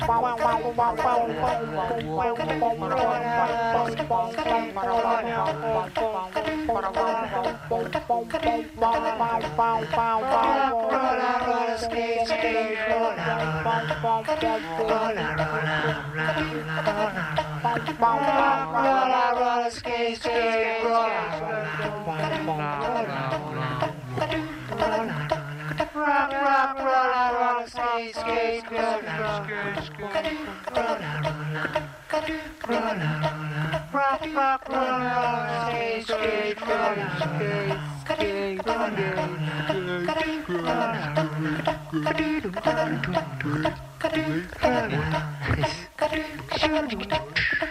Rock, rock, roll, roll, skate, skate, roll, rock, rock, roll, skate, skate, roll, skate, skate, roll,